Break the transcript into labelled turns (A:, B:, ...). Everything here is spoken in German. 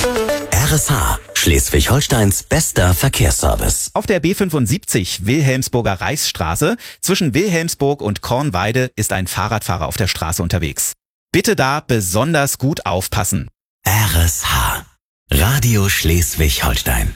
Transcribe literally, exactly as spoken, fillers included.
A: R S H, Schleswig-Holsteins bester Verkehrsservice.
B: Auf der B fünfundsiebzig Wilhelmsburger Reichsstraße zwischen Wilhelmsburg und Kornweide ist ein Fahrradfahrer auf der Straße unterwegs. Bitte da besonders gut aufpassen.
A: R S H, Radio Schleswig-Holstein.